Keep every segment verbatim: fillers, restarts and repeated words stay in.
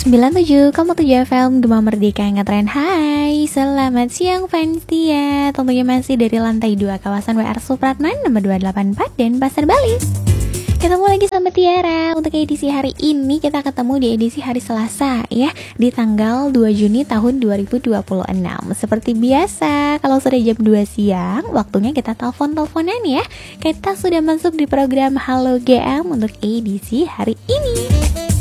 sembilan puluh tujuh koma tujuh F M Gema Merdeka Ngetren. Hai, selamat siang fans Tia. Tentunya masih dari lantai dua kawasan W R Supratman nomor dua delapan empat dan Pasar Bali. Ketemu lagi sama Tiara. Untuk edisi hari ini kita ketemu di edisi hari Selasa ya, di tanggal dua Juni tahun dua ribu dua puluh enam. Seperti biasa, kalau sudah jam dua siang, waktunya kita telepon-teleponan ya. Kita sudah masuk di program Halo G M untuk edisi hari ini.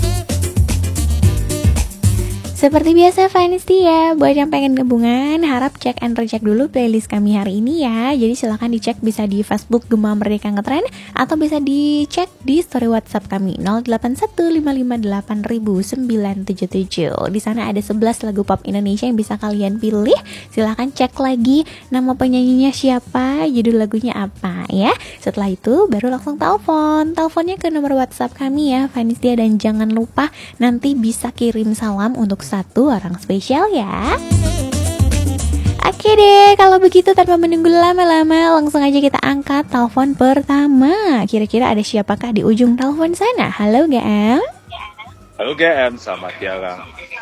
Seperti biasa fans Tia, buat yang pengen gabungan, harap cek and recheck dulu playlist kami hari ini ya. Jadi silahkan dicek bisa di Facebook Gema Merdeka Ngetren, atau bisa dicek di story WhatsApp kami nol delapan satu lima lima delapan nol sembilan tujuh tujuh. Di sana ada sebelas lagu pop Indonesia yang bisa kalian pilih. Silahkan cek lagi nama penyanyinya siapa, judul lagunya apa ya. Setelah itu baru langsung telepon. Teleponnya ke nomor WhatsApp kami ya fans Tia, dan jangan lupa nanti bisa kirim salam untuk satu orang spesial ya. Oke deh, kalau begitu tanpa menunggu lama-lama, langsung aja kita angkat telepon pertama. Kira-kira ada siapakah di ujung telepon sana? Halo G M. Halo G M, selamat siang.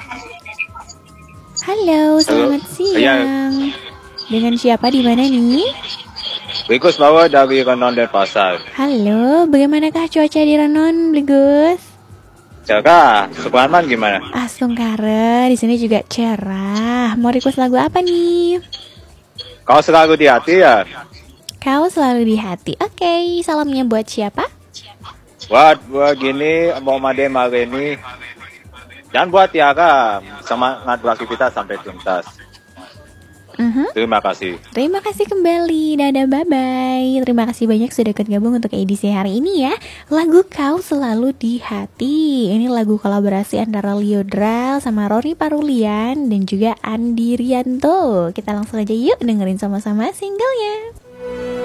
Halo, selamat Halo. siang. Dengan siapa di mana nih? Bligus bawa dari Renon dan Pasar. Halo, bagaimanakah cuaca di Renon, Bligus? Jaga, Supratman gimana? Ah, Sungkara, di sini juga cerah. Mau request lagu apa nih? Kau selalu di hati ya? Kau selalu di hati. Oke, salamnya buat siapa? Buat buat gini, mau Made Mareni. Dan buat Tiara, semangat beraktivitas sampai tuntas. Uh-huh. Terima kasih. Terima kasih kembali. Dadah, bye-bye. Terima kasih banyak sudah ikut gabung untuk edisi hari ini ya. Lagu Kau Selalu di Hati. Ini lagu kolaborasi antara Liodra sama Rory Parulian dan juga Andi Rianto. Kita langsung aja yuk dengerin sama-sama singlenya.